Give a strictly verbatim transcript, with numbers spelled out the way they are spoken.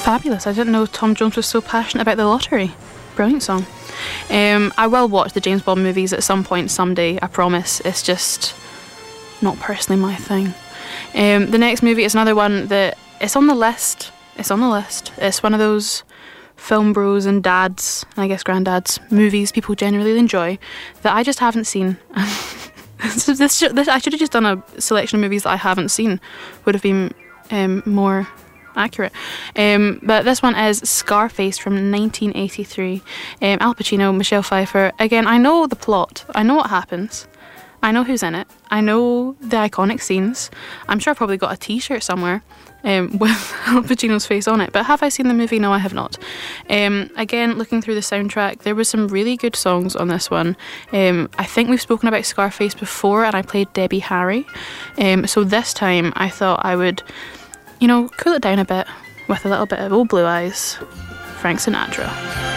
Fabulous. I didn't know Tom Jones was so passionate about the lottery. Brilliant song. Um, I will watch the James Bond movies at some point someday, I promise. It's just not personally my thing. Um, the next movie is another one that it's on the list. It's on the list. It's one of those film bros and dads, and I guess granddads, movies people generally enjoy that I just haven't seen. so this, this, I should have just done a selection of movies that I haven't seen. Would have been um, more accurate. Um, but this one is Scarface from nineteen eighty-three. Um, Al Pacino, Michelle Pfeiffer. Again, I know the plot. I know what happens. I know who's in it. I know the iconic scenes. I'm sure I've probably got a t-shirt somewhere um, with Al Pacino's face on it. But have I seen the movie? No, I have not. Um, again, looking through the soundtrack, there were some really good songs on this one. Um, I think we've spoken about Scarface before, and I played Debbie Harry. Um, so this time I thought I would, you know, cool it down a bit with a little bit of Old Blue Eyes, Frank Sinatra.